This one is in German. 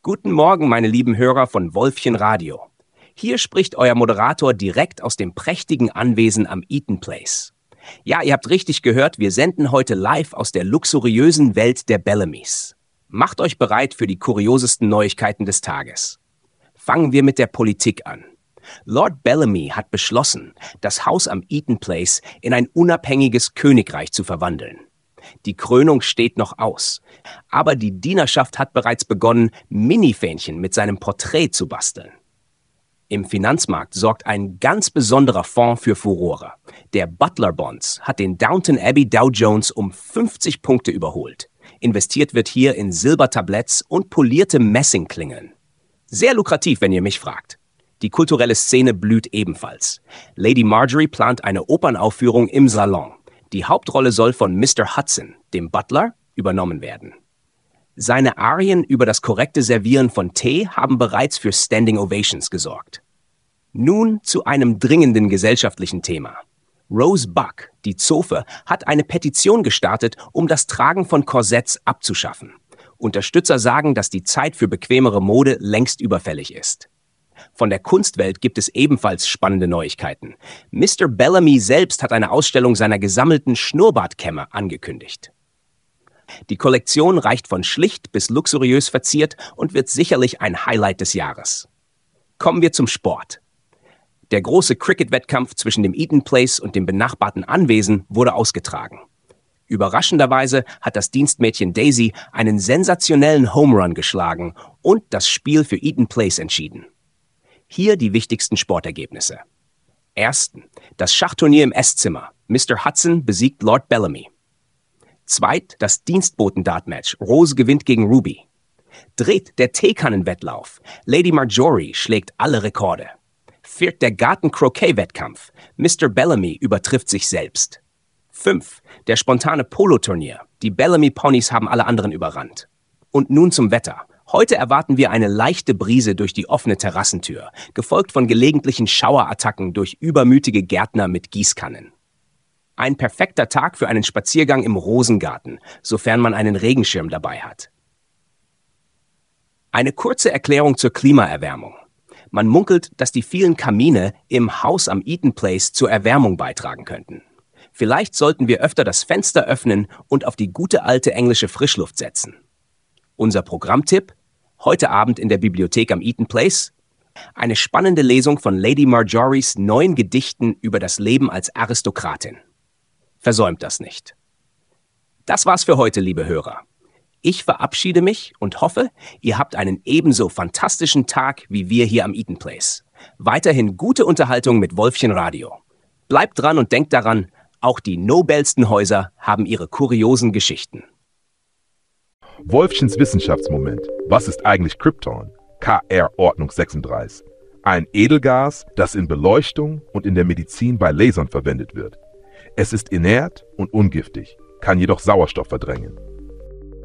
Guten Morgen, meine lieben Hörer von Wolfchen Radio. Hier spricht euer Moderator direkt aus dem prächtigen Anwesen am Eaton Place. Ja, ihr habt richtig gehört, wir senden heute live aus der luxuriösen Welt der Bellamys. Macht euch bereit für die kuriosesten Neuigkeiten des Tages. Fangen wir mit der Politik an. Lord Bellamy hat beschlossen, das Haus am Eaton Place in ein unabhängiges Königreich zu verwandeln. Die Krönung steht noch aus, aber die Dienerschaft hat bereits begonnen, Minifähnchen mit seinem Porträt zu basteln. Im Finanzmarkt sorgt ein ganz besonderer Fonds für Furore. Der Butler Bonds hat den Downton Abbey Dow Jones um 50 Punkte überholt. Investiert wird hier in Silbertabletts und polierte Messingklingeln. Sehr lukrativ, wenn ihr mich fragt. Die kulturelle Szene blüht ebenfalls. Lady Marjorie plant eine Opernaufführung im Salon. Die Hauptrolle soll von Mr. Hudson, dem Butler, übernommen werden. Seine Arien über das korrekte Servieren von Tee haben bereits für Standing Ovations gesorgt. Nun zu einem dringenden gesellschaftlichen Thema. Rose Buck, die Zofe, hat eine Petition gestartet, um das Tragen von Korsetts abzuschaffen. Unterstützer sagen, dass die Zeit für bequemere Mode längst überfällig ist. Von der Kunstwelt gibt es ebenfalls spannende Neuigkeiten. Mr. Bellamy selbst hat eine Ausstellung seiner gesammelten Schnurrbartkämme angekündigt. Die Kollektion reicht von schlicht bis luxuriös verziert und wird sicherlich ein Highlight des Jahres. Kommen wir zum Sport. Der große Cricket-Wettkampf zwischen dem Eaton Place und dem benachbarten Anwesen wurde ausgetragen. Überraschenderweise hat das Dienstmädchen Daisy einen sensationellen Home Run geschlagen und das Spiel für Eaton Place entschieden. Hier die wichtigsten Sportergebnisse. Ersten, das Schachturnier im Esszimmer. Mr. Hudson besiegt Lord Bellamy. Zweit, das Dienstboten-Dart-Match. Rose gewinnt gegen Ruby. Dritt, der Teekannenwettlauf. Lady Marjorie schlägt alle Rekorde. Viert, der Garten-Croquet-Wettkampf. Mr. Bellamy übertrifft sich selbst. 5, der spontane Polo-Turnier. Die Bellamy-Ponys haben alle anderen überrannt. Und nun zum Wetter. Heute erwarten wir eine leichte Brise durch die offene Terrassentür, gefolgt von gelegentlichen Schauerattacken durch übermütige Gärtner mit Gießkannen. Ein perfekter Tag für einen Spaziergang im Rosengarten, sofern man einen Regenschirm dabei hat. Eine kurze Erklärung zur Klimaerwärmung. Man munkelt, dass die vielen Kamine im Haus am Eaton Place zur Erwärmung beitragen könnten. Vielleicht sollten wir öfter das Fenster öffnen und auf die gute alte englische Frischluft setzen. Unser Programmtipp: heute Abend in der Bibliothek am Eaton Place eine spannende Lesung von Lady Marjories 9 Gedichten über das Leben als Aristokratin. Versäumt das nicht. Das war's für heute, liebe Hörer. Ich verabschiede mich und hoffe, ihr habt einen ebenso fantastischen Tag wie wir hier am Eaton Place. Weiterhin gute Unterhaltung mit Wolfchen Radio. Bleibt dran und denkt daran, auch die nobelsten Häuser haben ihre kuriosen Geschichten. Wolfchens Wissenschaftsmoment. Was ist eigentlich Krypton? KR-Ordnung 36. Ein Edelgas, das in Beleuchtung und in der Medizin bei Lasern verwendet wird. Es ist inert und ungiftig, kann jedoch Sauerstoff verdrängen.